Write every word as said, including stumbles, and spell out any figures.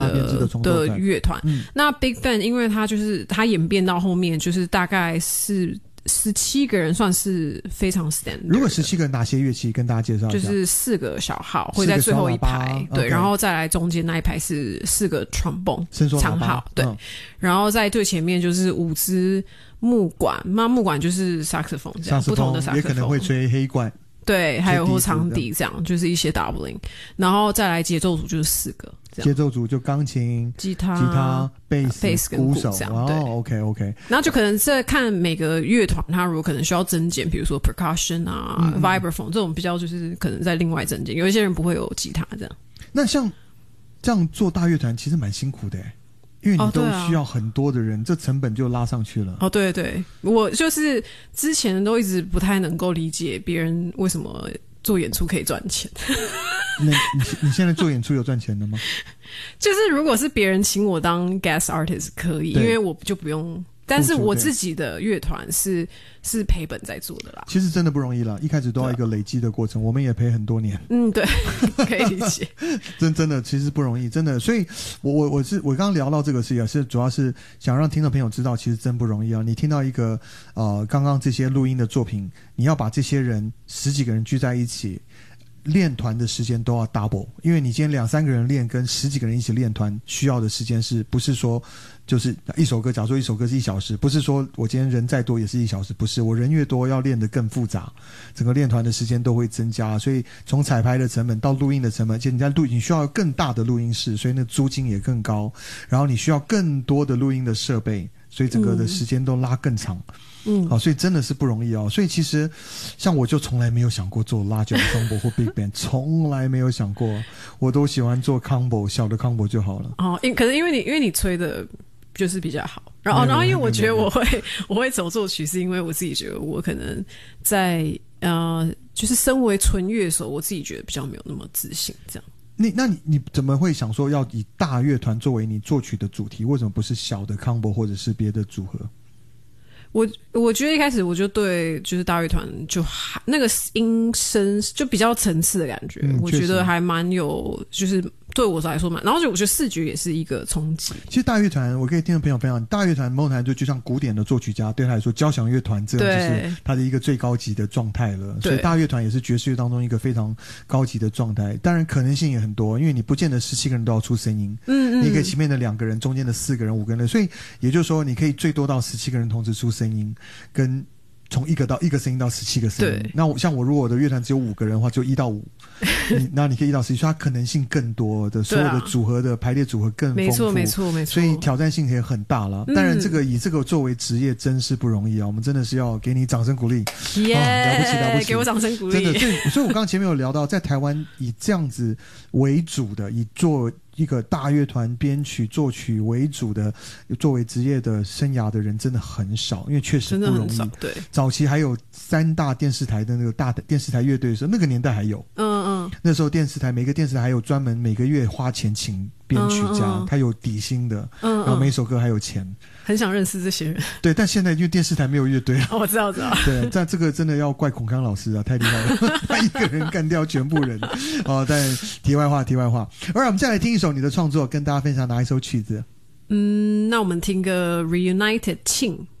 的的乐团、嗯。那 Big Bang 因为它就是它演变到后面就是大概是十七个人算是非常 standard。 如果十七个哪些乐器跟大家介绍一下？ 就是四个小号会在最后一排，对， okay. 然后再来中间那一排是四个 trombone 伸缩长号，对、嗯，然后在最前面就是五支木管，那木管就是 saxophone 这样，不同的 saxophone 也可能会吹黑管。 对，还有或长笛这样，就是一些 doubling， 然后再来节奏组就是四个， 节奏组就钢琴、 吉他、 吉他、贝斯、鼓手， 这样。对、 哦、，OK OK。 然后就可能在看每个乐团，它如果可能需要增减，比如说 percussion 啊、嗯、vibraphone 这种比较就是可能在另外增减。有一些人不会有吉他这样。 那像这样做大乐团其实蛮辛苦的耶。因为你都需要很多的人、哦啊、这成本就拉上去了。 哦，对对，我就是之前都一直不太能够理解别人为什么做演出可以赚钱。 那你你现在做演出有赚钱的吗？ 就是如果是别人请我当 guest artist 可以，因为我就不用。但是我自己的乐团是是赔本在做的啦。其实真的不容易啦，一开始都要一个累积的过程，我们也赔很多年。 嗯，对，可以理解。 真真的其实不容易，真的。所以我我我是我刚刚聊到这个事也是主要是想让听众朋友知道，其实真不容易啊。你听到一个呃刚刚这些录音的作品，你要把这些人十几个人聚在一起。练团的时间都要 double， 因为你今天两三个人练跟十几个人一起练团需要的时间是不是说就是一首歌，假如说一首歌是一小时，不是说我今天人再多也是一小时，不是，我人越多要练得更复杂，整个练团的时间都会增加，所以从彩排的成本到录音的成本，而且你在录你需要更大的录音室，所以那租金也更高，然后你需要更多的录音的设备，所以整个的时间都拉更长。嗯，好、哦，所以真的是不容易哦。所以其实，像我就从来没有想过做拉 combo 或 big band， 从来没有想过，我都喜欢做 combo 小的 combo 就好了。 哦，因可能因为你因为你吹的就是比较好，然后然后因为我觉得我会我会走作曲，是因为我自己觉得我可能在呃，就是身为纯乐手，我自己觉得比较没有那么自信这样。 你那你你怎么会想说要以大乐团作为你作曲的主题？为什么不是小的 combo 或者是别的组合？ 我我觉得一开始我就对就是大乐团就还那个音声就比较层次的感觉、嗯、我觉得还蛮有就是对我来说嘛，然后就我觉得视觉也是一个冲击。 其实大乐团我可以听众朋友分享，大乐团某种程度就像古典的作曲家，对他来说交响乐团这种就是他的一个最高级的状态了，所以大乐团也是爵士乐当中一个非常高级的状态。当然可能性也很多，因为你不见得十七个人都要出声音，嗯嗯，你可以前面的两个人，中间的四个人，五个人，所以也就是说你可以最多到十七个人同时出声音，跟从一个到一个声音到十七个声音。那我像我如果我的乐团只有五个人的话，就一到五，那你可以一到十七，所以它可能性更多的，所有的组合的排列组合更丰富，没错没错没错，所以挑战性也很大了。当然，这个以这个作为职业真是不容易啊！我们真的是要给你掌声鼓励，耶、哦，了不起了不起， 给我掌声鼓励！ 真的，所以所以我刚刚前面有聊到，在台湾以这样子为主的，以做一个大乐团编曲作曲为主的作为职业的生涯的人真的很少，因为确实不容易。 对， 早期还有三大电视台的那个大电视台乐队的时候，那个年代还有，嗯嗯，那时候电视台每个电视台还有专门每个月花钱请编曲家，嗯嗯，他有底薪的，嗯嗯，然后每首歌还有钱。 很想认识这些人。对， 但现在因为电视台没有乐队啊、 哦、我知道我知道。 对，但这个真的要怪孔康老师啊，太厉害了，他一个人干掉全部人。哦，但题外话题外话 Alright， 我们再来听一首你的创作，跟大家分享哪一首曲子？ 嗯，那我们听个 Reunited 庆